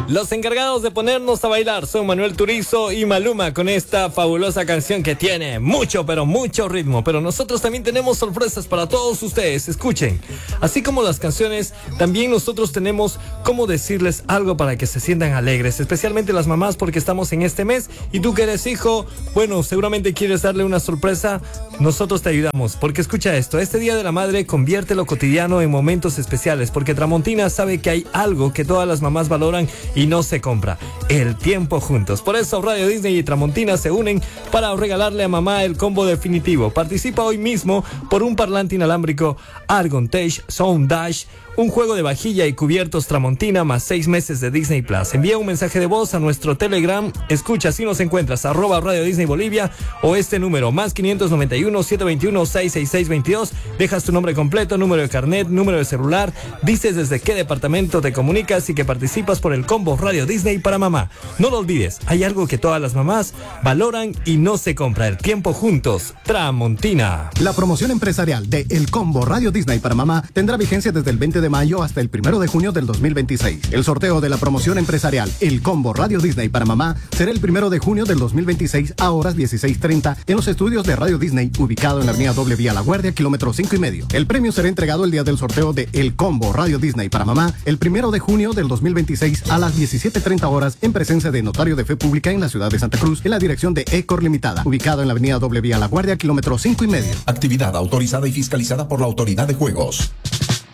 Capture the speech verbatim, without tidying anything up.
Los encargados de ponernos a bailar son Manuel Turizo y Maluma con esta fabulosa canción que tiene mucho, pero mucho ritmo. Pero nosotros también tenemos sorpresas para todos ustedes. Escuchen, así como las canciones, también nosotros tenemos cómo decirles algo para que se sientan alegres, especialmente las mamás, porque estamos en este mes y tú que eres hijo, bueno, seguramente quieres darle una sorpresa. Nosotros te ayudamos, porque escucha esto: este Día de la Madre convierte lo cotidiano en momentos especiales, porque Tramontina sabe que hay algo que todas las mamás valoran y no se compra: el tiempo juntos. Por eso Radio Disney y Tramontina se unen para regalarle a mamá el combo definitivo. Participa hoy mismo por un parlante inalámbrico Argontage Sound Dash, un juego de vajilla y cubiertos Tramontina, más seis meses de Disney Plus. Envía un mensaje de voz a nuestro Telegram. Escucha, si nos encuentras, arroba Radio Disney Bolivia, o este número, más quinientos noventa y uno, setecientos veintiuno, seiscientos sesenta y seis veintidós. Dejas tu nombre completo, número de carnet, número de celular, dices desde qué departamento te comunicas y que participas por el combo Radio Disney para mamá. No lo olvides, hay algo que todas las mamás valoran y no se compra: el tiempo juntos. Tramontina. La promoción empresarial de El Combo Radio Disney para mamá tendrá vigencia desde el veinte de mayo hasta el primero de junio del dos mil veintiséis. El sorteo de la promoción empresarial El Combo Radio Disney para mamá será el primero de junio del dos mil veintiséis a horas dieciséis treinta en los estudios de Radio Disney, ubicado en la avenida Doble Vía La Guardia, kilómetro cinco y medio. El premio será entregado el día del sorteo de El Combo Radio Disney para mamá el primero de junio del dos mil veintiséis a las diecisiete treinta horas en presencia de Notario de Fe Pública en la ciudad de Santa Cruz, en la dirección de Ecor Limitada, ubicado en la avenida Doble Vía La Guardia, kilómetro cinco y medio. Actividad autorizada y fiscalizada por la Autoridad de Juegos.